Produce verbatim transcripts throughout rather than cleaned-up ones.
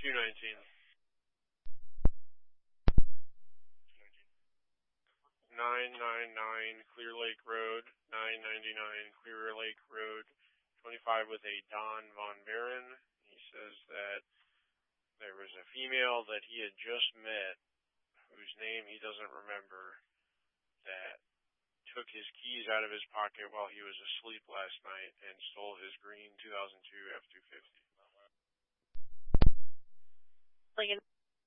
two nineteen. nine ninety-nine Clear Lake Road, nine ninety-nine Clear Lake Road, twenty-five with a Don Von Baron. He says that there was a female that he had just met, whose name he doesn't remember, that took his keys out of his pocket while he was asleep last night and stole his green two thousand two F two fifty. Lincoln.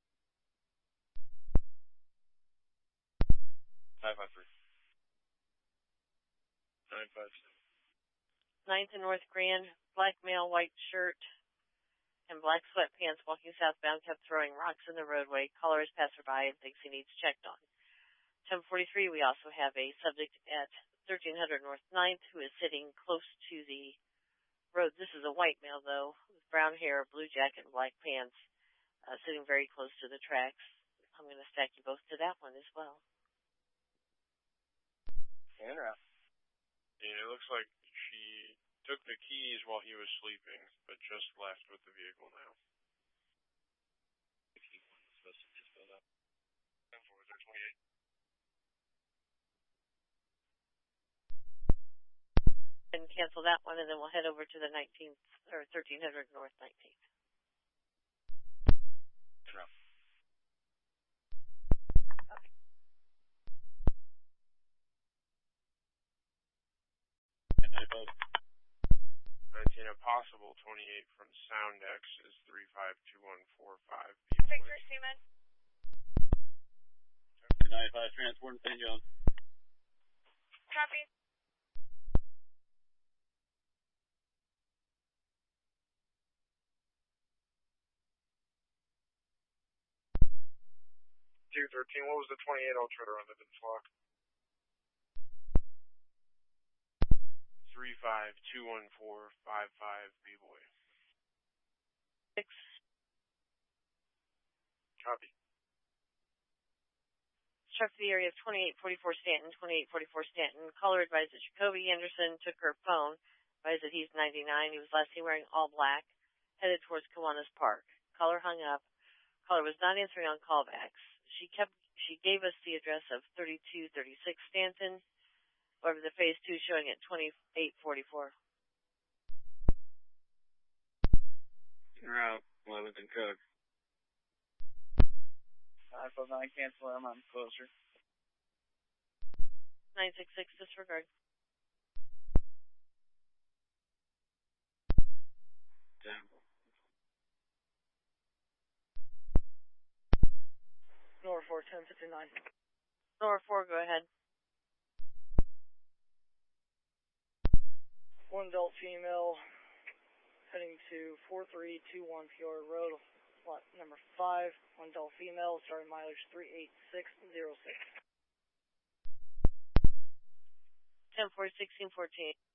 five five three. nine five seven. ninth and North Grand, black male, white shirt, and black sweatpants walking southbound, kept throwing rocks in the roadway. Caller is passerby and thinks he needs checked on. ten forty-three, we also have a subject at thirteen hundred North ninth who is sitting close to the road. This is a white male, though, with brown hair, blue jacket, and black pants, uh, sitting very close to the tracks. I'm going to stack you both to that one as well. And out. And it looks like she took the keys while he was sleeping, but just left with the vehicle now. ten four, is there twenty-eight? And cancel that one, and then we'll head over to the nineteenth, or thirteen hundred North nineteenth. No. Okay. nineteen, a possible twenty-eight from Soundex is three five two one four five. Victor Seaman. nine five, transport in Saint John. Copy. two thirteen, what was the twenty-eight Ultra on the block? three five two one four five five, B-Boy. Six. Copy. Struck the area of twenty-eight forty-four Stanton, twenty-eight forty-four Stanton. Caller advised that Jacoby Anderson took her phone, advised that he's ninety-nine. He was last seen wearing all black, headed towards Kiwanis Park. Caller hung up. Caller was not answering on callbacks. She kept. She gave us the address of thirty-two thirty-six Stanton. However, the phase two showing at twenty-eight forty-four. Route eleven code. five five nine, cancel him, I'm closer. nine six six, disregard. Down. Nora four, ten fifty-nine. Nora four, go ahead. One adult female heading to four three two one Peoria Road, lot number five. One adult female, starting mileage three eight six zero six. ten four sixteen fourteen.